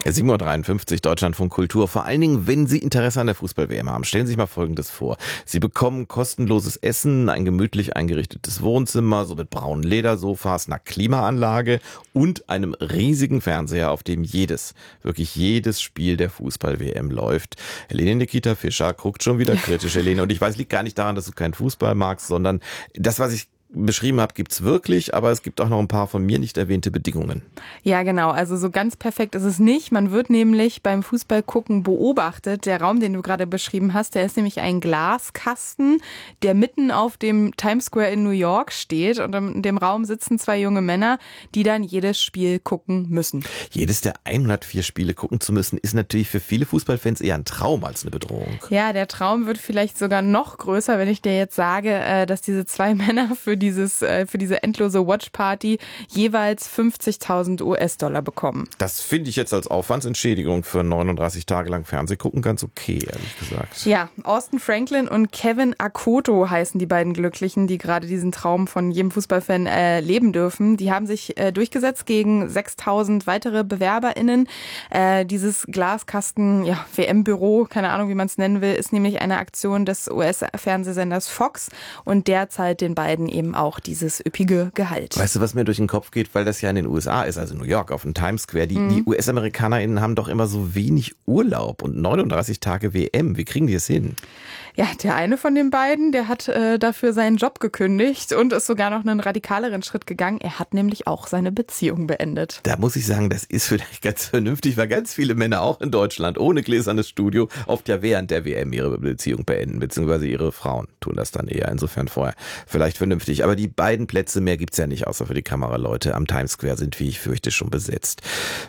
7:53 Uhr, Deutschlandfunk Kultur. Vor allen Dingen, wenn Sie Interesse an der Fußball-WM haben, stellen Sie sich mal Folgendes vor. Sie bekommen kostenloses Essen, ein gemütlich eingerichtetes Wohnzimmer, so mit braunen Ledersofas, einer Klimaanlage und einem riesigen Fernseher, auf dem wirklich jedes Spiel der Fußball-WM läuft. Helene Nikita Fischer guckt schon wieder kritisch, Helene. Und ich weiß, liegt gar nicht daran, dass du keinen Fußball magst, sondern das, was ich beschrieben habe, gibt's wirklich, aber es gibt auch noch ein paar von mir nicht erwähnte Bedingungen. Ja, genau. Also so ganz perfekt ist es nicht. Man wird nämlich beim Fußballgucken beobachtet. Der Raum, den du gerade beschrieben hast, der ist nämlich ein Glaskasten, der mitten auf dem Times Square in New York steht. Und in dem Raum sitzen zwei junge Männer, die dann jedes Spiel gucken müssen. Jedes der 104 Spiele gucken zu müssen, ist natürlich für viele Fußballfans eher ein Traum als eine Bedrohung. Ja, der Traum wird vielleicht sogar noch größer, wenn ich dir jetzt sage, dass diese zwei Männer für diese endlose Watchparty jeweils 50.000 US-Dollar bekommen. Das finde ich jetzt als Aufwandsentschädigung für 39 Tage lang Fernsehgucken ganz okay, ehrlich gesagt. Ja, Austin Franklin und Kevin Akoto heißen die beiden Glücklichen, die gerade diesen Traum von jedem Fußballfan leben dürfen. Die haben sich durchgesetzt gegen 6.000 weitere BewerberInnen. Dieses Glaskasten-WM-Büro, keine Ahnung, wie man es nennen will, ist nämlich eine Aktion des US-Fernsehsenders Fox und der zahlt den beiden eben auch dieses üppige Gehalt. Weißt du, was mir durch den Kopf geht, weil das ja in den USA ist, also New York auf dem Times Square, die US-AmerikanerInnen haben doch immer so wenig Urlaub und 39 Tage WM, wie kriegen die es hin? Ja, der eine von den beiden, der hat dafür seinen Job gekündigt und ist sogar noch einen radikaleren Schritt gegangen. Er hat nämlich auch seine Beziehung beendet. Da muss ich sagen, das ist vielleicht ganz vernünftig, weil ganz viele Männer auch in Deutschland ohne gläsernes Studio oft ja während der WM ihre Beziehung beenden, beziehungsweise ihre Frauen tun das dann eher. Insofern vorher vielleicht vernünftig. Aber die beiden Plätze mehr gibt's ja nicht, außer für die Kameraleute am Times Square sind, wie ich fürchte, schon besetzt.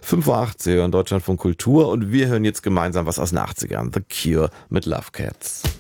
5:18 Uhr in Deutschland von Kultur und wir hören jetzt gemeinsam was aus den 80ern. The Cure mit Love Cats.